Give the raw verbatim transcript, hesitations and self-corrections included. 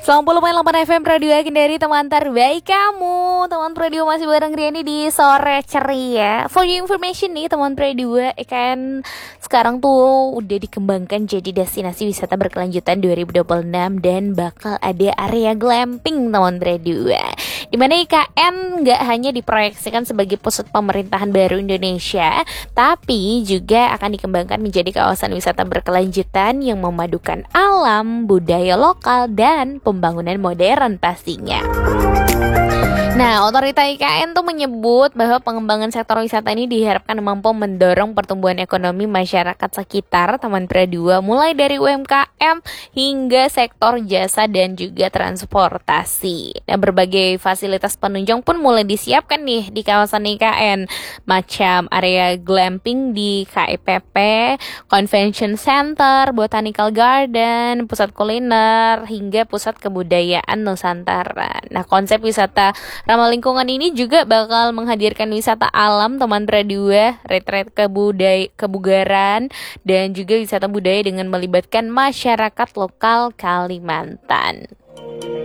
sembilan puluh koma delapan F M Radio Kendari, teman terbaik kamu. Teman Radio masih bareng Riani di sore ceria. For your information nih teman Radio, kan sekarang tuh udah dikembangkan jadi destinasi wisata berkelanjutan dua ribu dua puluh enam dan bakal ada area glamping teman Radio. Dimana I K N gak hanya diproyeksikan sebagai pusat pemerintahan baru Indonesia, tapi juga akan dikembangkan menjadi kawasan wisata berkelanjutan yang memadukan alam, budaya lokal, dan pembangunan modern pastinya. Nah, otorita I K N tuh menyebut bahwa pengembangan sektor wisata ini diharapkan mampu mendorong pertumbuhan ekonomi masyarakat sekitar teman Pradua, mulai dari U M K M hingga sektor jasa dan juga transportasi. Nah, berbagai fasilitas penunjang pun mulai disiapkan nih di kawasan I K N, macam area glamping di K I P P, Convention Center, Botanical Garden, pusat kuliner, hingga pusat kebudayaan Nusantara. Nah, konsep wisata ramah lingkungan ini juga bakal menghadirkan wisata alam teman Pradua, retret kebudaya, kebugaran, dan juga wisata budaya dengan melibatkan masyarakat lokal Kalimantan.